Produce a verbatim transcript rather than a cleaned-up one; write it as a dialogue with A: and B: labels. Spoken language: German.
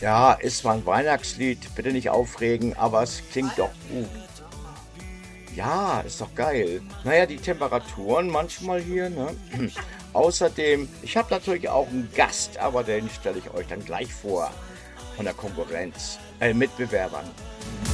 A: Ja, ist zwar ein Weihnachtslied, bitte nicht aufregen, aber es klingt doch gut. Ja, ist doch geil. Naja, die Temperaturen manchmal hier, ne? Außerdem, ich habe natürlich auch einen Gast, aber den stelle ich euch dann gleich vor. Von der Konkurrenz, äh, Mitbewerbern.